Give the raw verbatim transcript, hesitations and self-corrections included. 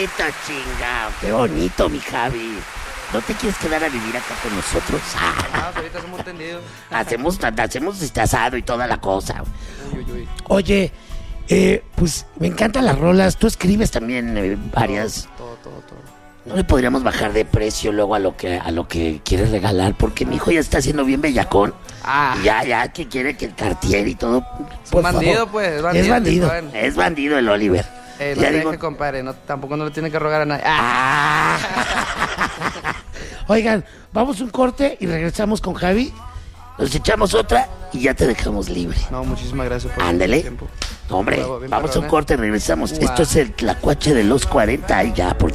bonito, chingado. Qué bonito, mi Javi. ¿No te quieres quedar a vivir acá con nosotros? Ah, ahorita hacemos tendido. Hacemos, hacemos este asado y toda la cosa. Uy, uy, uy. Oye, eh, pues me encantan las rolas. Tú escribes también eh, varias. Todo, todo, todo. No le podríamos bajar de precio luego a lo que a lo que quieres regalar, porque mi hijo ya está haciendo bien bellacón. Ah. Y ya, ya que quiere que el Cartier y todo. Es un bandido, pues. Es bandido. Es bandido. Bueno. Es bandido el Oliver. Eh, no Ya te digo- dejes, compadre. No, tampoco no le tiene que rogar a nadie. Ah. Ah. Oigan, vamos un corte y regresamos con Javi. Nos echamos otra y ya te dejamos libre. No, muchísimas gracias por Ándale. el tiempo. Hombre, Huevo, bien vamos a un perrón, ¿eh? corte y regresamos. Guau. Esto es el tlacuache de los cuarenta y ya, por